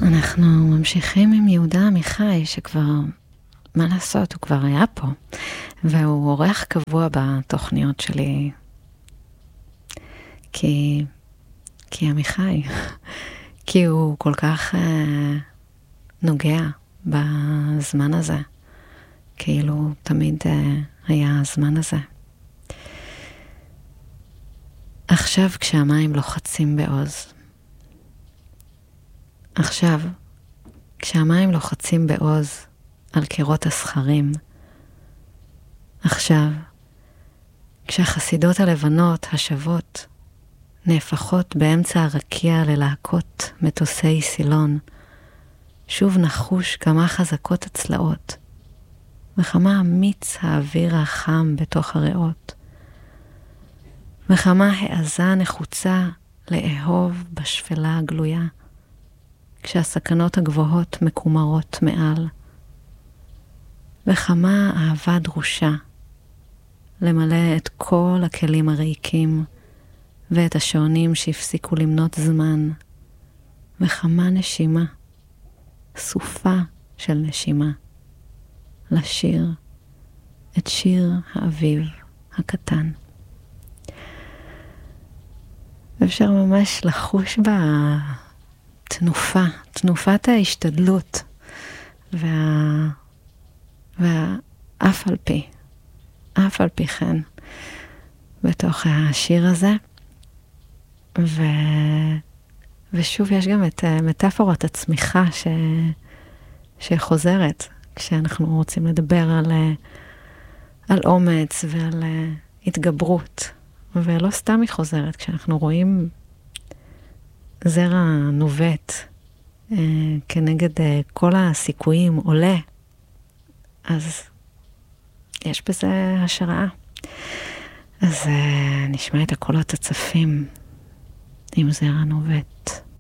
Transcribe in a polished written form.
אנחנו ממשיכים עם יהודה עמיחי, שכבר, מה לעשות, הוא כבר היה פה, והוא אורח קבוע בתוכניות שלי, כי עמיחי, כי הוא כל כך נוגע בזמן הזה, כאילו תמיד היה הזמן הזה. עכשיו כשהמים לוחצים בעוז, עכשיו, כשהמים לוחצים בעוז על קירות הסכרים, עכשיו, כשהחסידות הלבנות השוות נהפכות באמצע הרקיע ללהקות מטוסי סילון, שוב נחוש כמה חזקות הצלעות, וכמה אמיץ האוויר החם בתוך הריאות, וכמה העזה נחוצה לאהוב בשפלה הגלויה, כשהסכנות הגבוהות מקומרות מעל, וכמה אהבה דרושה למלא את כל הכלים הריקים ואת השעונים שהפסיקו למנות זמן, וכמה נשימה, סופה של נשימה, לשיר את שיר האביב הקטן. אפשר ממש לחוש בתנופה, תנופת ההשתדלות, אף על פי כן, בתוך השיר הזה. ושוב יש גם את מטאפורת הצמיחה שחוזרת, כשאנחנו רוצים לדבר על אומץ ועל התגברות, ולא סתם היא חוזרת, כשאנחנו רואים זרע נובט כנגד כל הסיכויים עולה, אז יש בזה השראה. אז נשמע את הקולות הצפים עם זרע נובט.